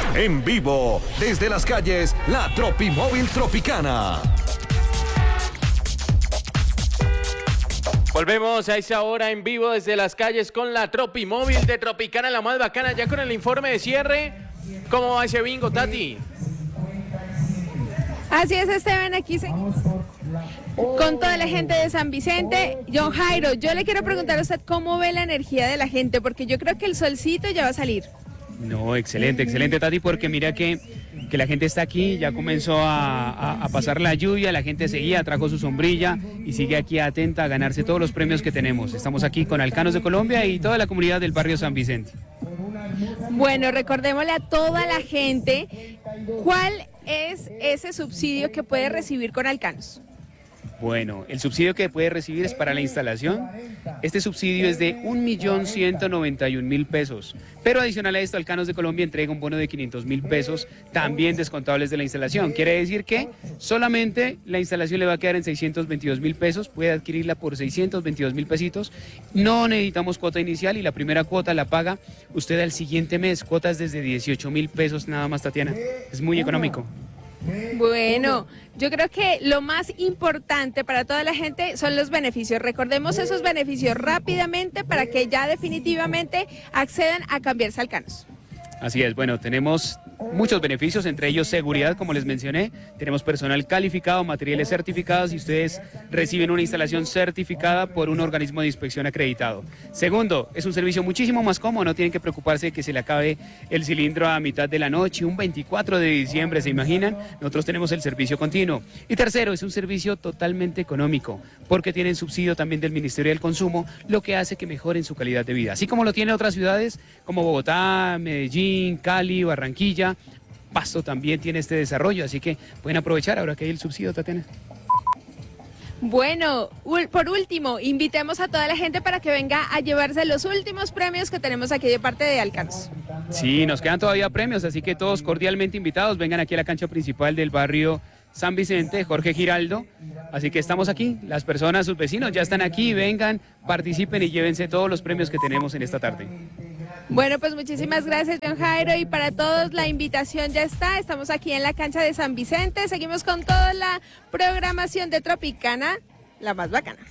En vivo, desde las calles, la Tropimóvil Tropicana. Volvemos a esa hora en vivo desde las calles con la Tropimóvil de Tropicana, la más bacana, ya con el informe de cierre. ¿Cómo va ese bingo, Tati? Así es, Esteban, aquí con toda la gente de San Vicente. John Jairo, yo le quiero preguntar a usted cómo ve la energía de la gente, porque yo creo que el solcito ya va a salir. No, excelente, Tati, porque mira que la gente está aquí, ya comenzó a pasar la lluvia, la gente seguía, trajo su sombrilla y sigue aquí atenta a ganarse todos los premios que tenemos. Estamos aquí con Alcanos de Colombia y toda la comunidad del barrio San Vicente. Bueno, recordémosle a toda la gente cuál es ese subsidio que puede recibir con Alcanos. Bueno, el subsidio que puede recibir es para la instalación. Este subsidio es de 1.191.000 pesos. Pero adicional a esto, Alcanos de Colombia entrega un bono de 500.000 pesos, también descontables de la instalación. Quiere decir que solamente la instalación le va a quedar en 622.000 pesos, puede adquirirla por 622.000 pesitos. No necesitamos cuota inicial y la primera cuota la paga usted al siguiente mes. Cuotas desde 18.000 pesos nada más, Tatiana. Es muy económico. Bueno, yo creo que lo más importante para toda la gente son los beneficios. Recordemos esos beneficios rápidamente para que ya definitivamente accedan a cambiarse a Alcanos. Así es, bueno, tenemos muchos beneficios, entre ellos seguridad, como les mencioné, tenemos personal calificado, materiales certificados y ustedes reciben una instalación certificada por un organismo de inspección acreditado. Segundo, es un servicio muchísimo más cómodo, no tienen que preocuparse de que se le acabe el cilindro a mitad de la noche, un 24 de diciembre, ¿se imaginan? Nosotros tenemos el servicio continuo. Y tercero, es un servicio totalmente económico, porque tienen subsidio también del Ministerio del Consumo, lo que hace que mejoren su calidad de vida, así como lo tienen otras ciudades como Bogotá, Medellín, Cali, Barranquilla. Pasto también tiene este desarrollo, así que pueden aprovechar ahora que hay el subsidio, Tatiana. Bueno, por último, invitemos a toda la gente para que venga a llevarse los últimos premios que tenemos aquí de parte de Alcanos. Sí, nos quedan todavía premios, así que todos cordialmente invitados, vengan aquí a la cancha principal del barrio San Vicente, Jorge Giraldo. Así que estamos aquí, las personas, sus vecinos ya están aquí, vengan, participen y llévense todos los premios que tenemos en esta tarde. Bueno, pues muchísimas gracias, John Jairo, y para todos la invitación ya está. Estamos aquí en la cancha de San Vicente, seguimos con toda la programación de Tropicana, la más bacana.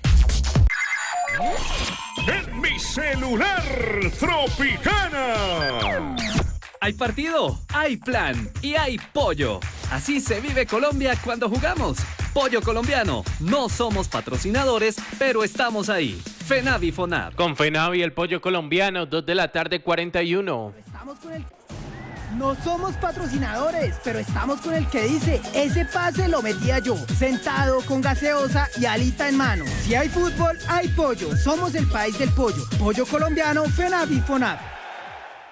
En mi celular, Tropicana. Hay partido, hay plan y hay pollo. Así se vive Colombia cuando jugamos. Pollo colombiano. No somos patrocinadores, pero estamos ahí. FENAVI FONAP. Con FENAVI, el pollo colombiano, 2 de la tarde, 41. No somos patrocinadores, pero estamos con el que dice, ese pase lo metía yo, sentado con gaseosa y alita en mano. Si hay fútbol, hay pollo. Somos el país del pollo. Pollo colombiano, FENAVI FONAP.